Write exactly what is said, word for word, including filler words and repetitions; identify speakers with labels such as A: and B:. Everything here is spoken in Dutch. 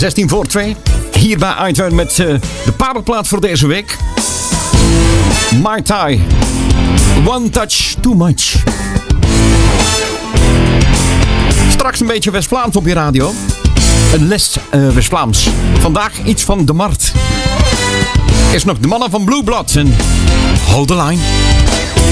A: zestien voor twee. Hier bij iTunes met uh, de parelplaat voor deze week. Mai Tai. One Touch Too Much. Straks een beetje West-Vlaams op je radio. Een les uh, West-Vlaams. Vandaag iets van de Mart. Is nog de mannen van Blue Blood en Hold the Line.